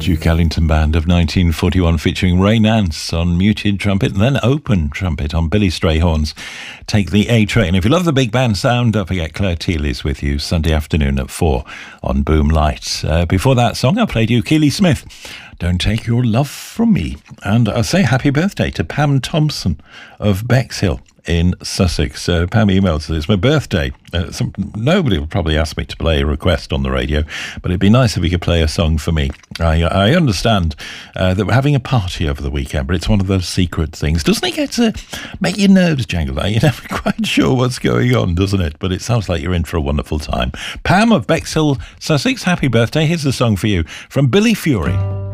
Duke Ellington Band of 1941 featuring Ray Nance on muted trumpet and then open trumpet on Billy Strayhorn's Take the A Train. If you love the big band sound, don't forget Claire Teely's with you Sunday afternoon at 4 on Boom Light. Before that song, I played you Keely Smith, Don't Take Your Love From Me. And I'll say happy birthday to Pam Thompson of Bexhill in Sussex. Pam emails, it's my birthday. Nobody will probably ask me to play a request on the radio, but it'd be nice if we could play a song for me. I understand that we're having a party over the weekend, but it's one of those secret things. Doesn't it get to make your nerves jangle? You're never quite sure what's going on, doesn't it? But it sounds like you're in for a wonderful time. Pam of Bexhill, Sussex, happy birthday. Here's the song for you from Billy Fury.